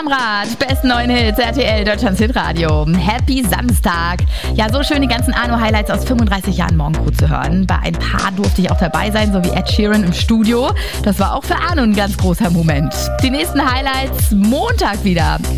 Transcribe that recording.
Rad, besten neuen Hits, RTL, Deutschlands Hitradio. Happy Samstag. Ja, so schön die ganzen Arno-Highlights aus 35 Jahren Morgencrew zu hören. Bei ein paar durfte ich auch dabei sein, so wie Ed Sheeran im Studio. Das war auch für Arno ein ganz großer Moment. Die nächsten Highlights Montag wieder.